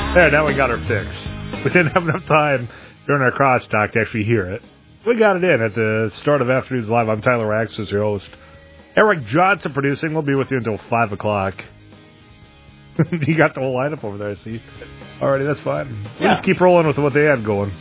There, now we got our fix. We didn't have enough time during our crosstalk to actually hear it. We got it in at the start of Afternoons Live. I'm Tyler Axis, your host. Eric Johnson producing. We'll be with you until 5 o'clock. You got the whole lineup over there, I see. Alrighty, that's fine. We'll just keep rolling with what they had going.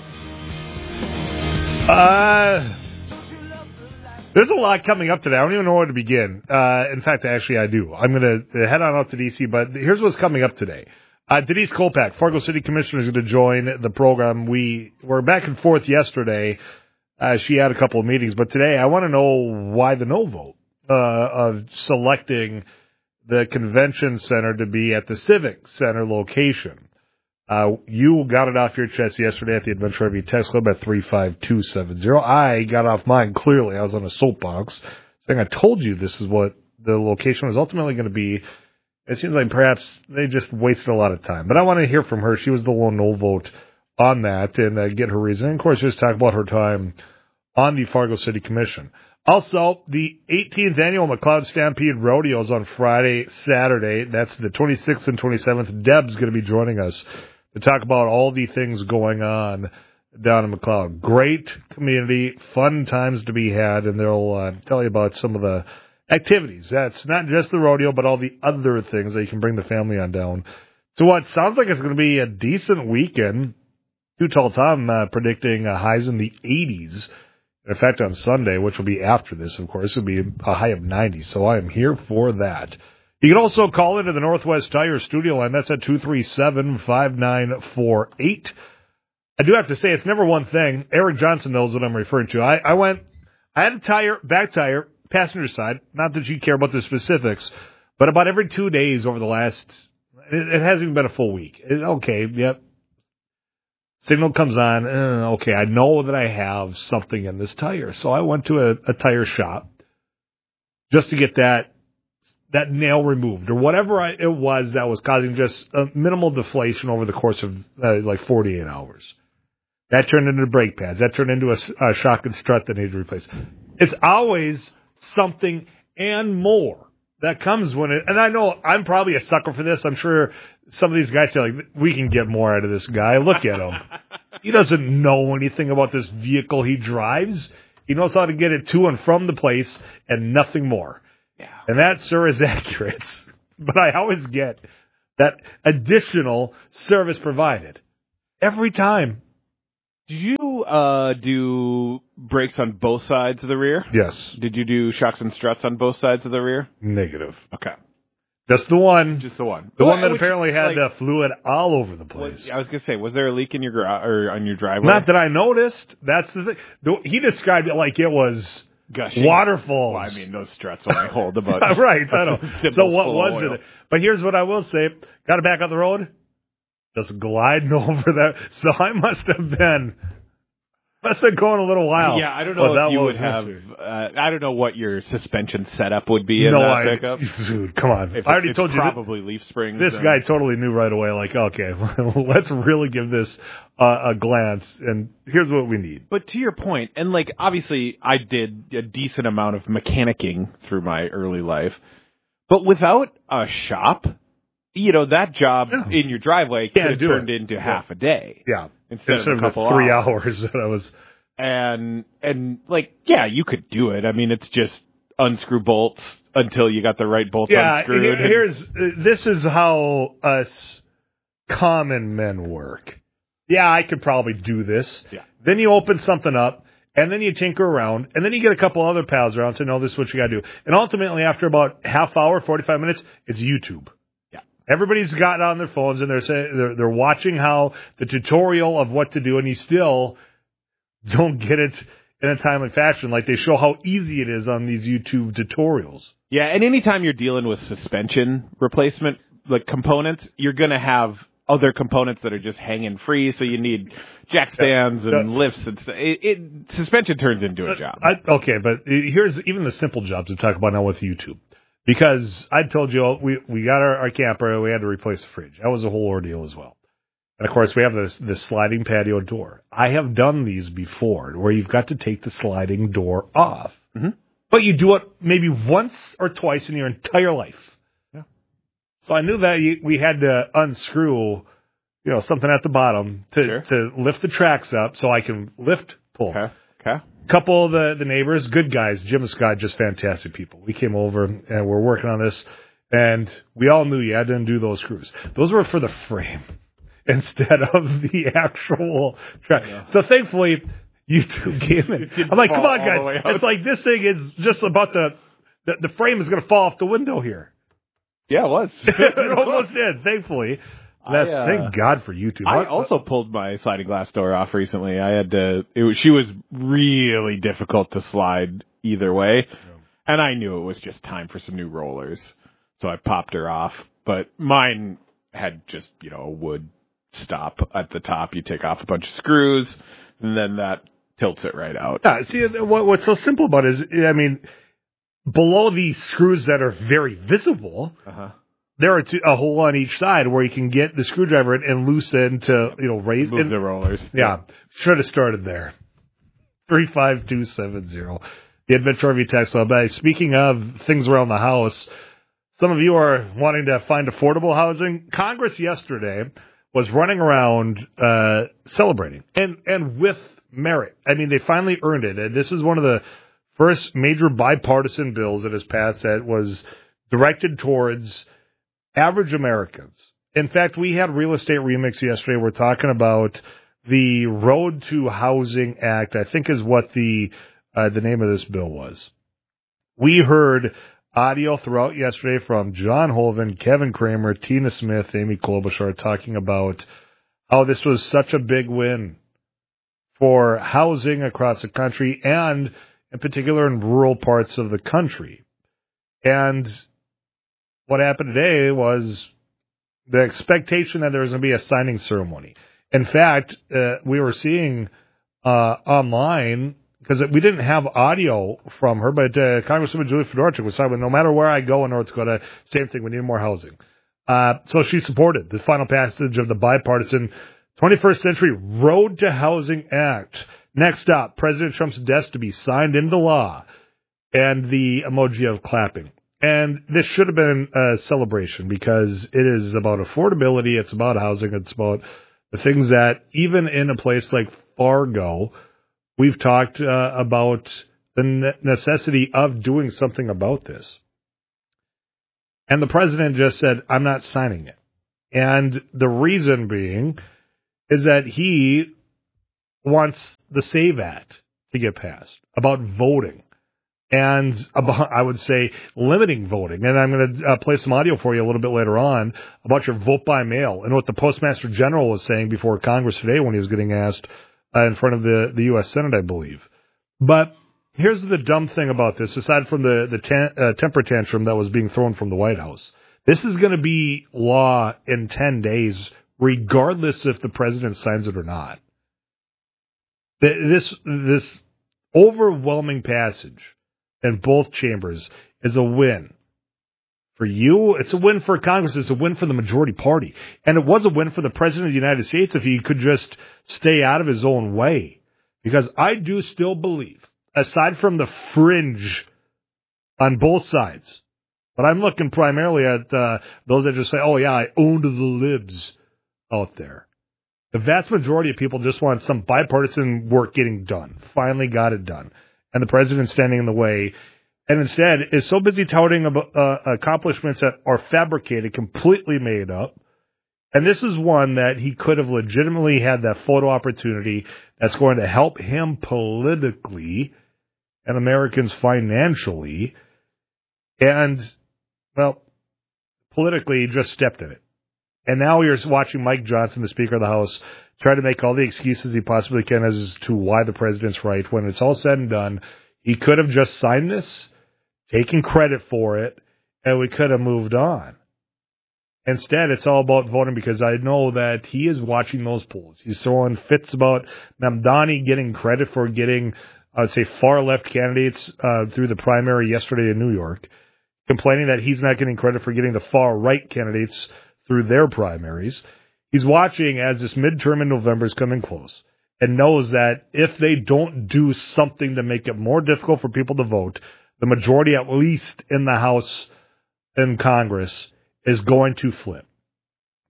There's a lot coming up today. I don't even know where to begin. In fact, actually, I do. I'm going to head on out to D.C., but here's what's coming up today. Denise Kolpak, Fargo City Commissioner, is going to join the program. We were back and forth yesterday. She had a couple of meetings, but today I want to know why the no vote of selecting the convention center to be at the Civic Center location. You got it off your chest yesterday at the Adventure RV Text Club at 35270. I got off mine clearly. I was on a soapbox saying I told you this is what the location was ultimately going to be. It seems like perhaps they just wasted a lot of time. But I want to hear from her. She was the lone no vote on that and get her reason. And, of course, just talk about her time on the Fargo City Commission. Also, the 18th annual McLeod Stampede Rodeo is on Friday, Saturday. That's the 26th and 27th. Deb's going to be joining us to talk about all the things going on down in McLeod. Great community, fun times to be had, and they'll tell you about some of the activities. That's not just the rodeo, but all the other things that you can bring the family on down. So what sounds like it's going to be a decent weekend. Too Tall Tom predicting highs in the 80s. In fact, on Sunday, which will be after this, of course, it'll be a high of 90. So I am here for that. You can also call into the Northwest Tire studio line. That's at 237-5948. I do have to say, it's never one thing. Eric Johnson knows what I'm referring to. I had a back tire, passenger side. Not that you care about the specifics, but about every 2 days over the last, it hasn't even been a full week. Okay, yep. Signal comes on. Okay, I know that I have something in this tire. So I went to a tire shop just to get that nail removed or whatever it was that was causing just a minimal deflation over the course of like 48 hours. That turned into brake pads. That turned into a shock and strut that needed replaced. It's always something and more that comes when it, and I know I'm probably a sucker for this. I'm sure some of these guys say, like, we can get more out of this guy. Look at him. He doesn't know anything about this vehicle he drives. He knows how to get it to and from the place and nothing more. Yeah. And that, sir, is accurate. But I always get that additional service provided every time. Do you do brakes on both sides of the rear? Yes. Did you do shocks and struts on both sides of the rear? Negative. Okay. Just the one. Just the one. The one that apparently had the fluid all over the place. I was going to say, was there a leak in your garage or on your driveway? Not that I noticed. That's the thing. He described it like it was gushing. Waterfalls. Well, I mean, those struts only hold about right. I know. So what was it? But here's what I will say. Got it back on the road. Just gliding over that. So I must have been going a little while. Yeah, I don't know if you would have. I don't know what your suspension setup would be in that pickup. Dude, come on. I already told you. Probably leaf springs. This guy totally knew right away. Like, okay, let's really give this a glance. And here's what we need. But to your point, and like obviously, I did a decent amount of mechanicking through my early life, but without a shop. You know, that job in your driveway could have turned into half a day. Yeah. Instead of a couple 3 hours that I was. And like, yeah, you could do it. I mean, it's just unscrew bolts until you got the right bolts unscrewed. This is how us common men work. Yeah, I could probably do this. Yeah. Then you open something up, and then you tinker around, and then you get a couple other pals around and say, no, this is what you got to do. And ultimately, after about half hour, 45 minutes, it's YouTube. Everybody's gotten on their phones and they're watching how the tutorial of what to do, and you still don't get it in a timely fashion. Like they show how easy it is on these YouTube tutorials. Yeah, and anytime you're dealing with suspension replacement like components, you're going to have other components that are just hanging free. So you need jack stands and lifts and stuff. Suspension turns into a job. Okay, but here's even the simple jobs we talk about now with YouTube. Because I told you, we got our camper, we had to replace the fridge. That was a whole ordeal as well. And, of course, we have this sliding patio door. I have done these before where you've got to take the sliding door off. Mm-hmm. But you do it maybe once or twice in your entire life. Yeah. So I knew that we had to unscrew something at the bottom to lift the tracks up so I can pull. Okay. Couple of the neighbors, good guys, Jim and Scott, just fantastic people. We came over and we're working on this, and we all knew you had to undo those screws. Those were for the frame instead of the actual track. Yeah. So thankfully, YouTube came in. I'm like, come on, guys. It's like this thing is just about the frame is going to fall off the window here. Yeah, it was. It almost did, thankfully. Thank God for YouTube. I also pulled my sliding glass door off recently. I had to. She was really difficult to slide either way, and I knew it was just time for some new rollers, so I popped her off. But mine had just a wood stop at the top. You take off a bunch of screws, and then that tilts it right out. Yeah. See, what's so simple about it is, below these screws that are very visible. There are a hole on each side where you can get the screwdriver and loosen to, raise. Move the rollers. Yeah. Should have started there. 35270. The Adventure RV text line. But speaking of things around the house, some of you are wanting to find affordable housing. Congress yesterday was running around celebrating and with merit. They finally earned it. And this is one of the first major bipartisan bills that has passed that was directed towards average Americans. In fact, we had Real Estate Remix yesterday. We're talking about the Road to Housing Act, I think is what the name of this bill was. We heard audio throughout yesterday from John Hoven, Kevin Kramer, Tina Smith, Amy Klobuchar talking about how this was such a big win for housing across the country and in particular in rural parts of the country. And what happened today was the expectation that there was going to be a signing ceremony. In fact, we were seeing online, because we didn't have audio from her, but Congresswoman Julie Fedorchuk was talking about, no matter where I go in North Dakota, same thing, we need more housing. So she supported the final passage of the bipartisan 21st Century Road to Housing Act. Next up, President Trump's desk to be signed into law, and the emoji of clapping. And this should have been a celebration because it is about affordability, it's about housing, it's about the things that even in a place like Fargo, we've talked about the necessity of doing something about this. And the president just said, I'm not signing it. And the reason being is that he wants the SAVE Act to get passed about voting. And about, I would say, limiting voting. And I'm going to play some audio for you a little bit later on about your vote by mail and what the Postmaster General was saying before Congress today when he was getting asked in front of the U.S. Senate, I believe. But here's the dumb thing about this, aside from the temper tantrum that was being thrown from the White House. This is going to be law in 10 days, regardless if the president signs it or not. This overwhelming passage in both chambers is a win for you. It's a win for Congress. It's a win for the majority party. And it was a win for the President of the United States if he could just stay out of his own way. Because I do still believe, aside from the fringe on both sides, but I'm looking primarily at those that just say, oh, yeah, I owned the libs out there. The vast majority of people just want some bipartisan work getting done. Finally got it done. And the president standing in the way, and instead is so busy touting accomplishments that are fabricated, completely made up. And this is one that he could have legitimately had that photo opportunity that's going to help him politically and Americans financially. And, well, politically, he just stepped in it. And now you're watching Mike Johnson, the Speaker of the House, try to make all the excuses he possibly can as to why the president's right. When it's all said and done, he could have just signed this, taken credit for it, and we could have moved on. Instead, it's all about voting because I know that he is watching those polls. He's throwing fits about Mamdani getting credit for getting, I would say, far-left candidates through the primary yesterday in New York, complaining that he's not getting credit for getting the far-right candidates through their primaries. He's watching as this midterm in November is coming close and knows that if they don't do something to make it more difficult for people to vote, the majority, at least in the House and Congress, is going to flip.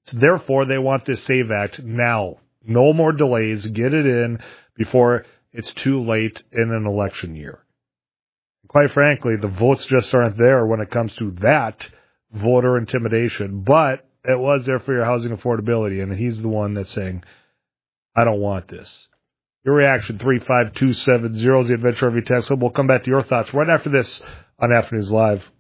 So therefore, they want this SAVE Act now. No more delays. Get it in before it's too late in an election year. Quite frankly, the votes just aren't there when it comes to that voter intimidation. But it was there for your housing affordability, and he's the one that's saying, I don't want this. Your reaction, 35270 is the Adventure Every text. So we'll come back to your thoughts right after this on Afternoons Live.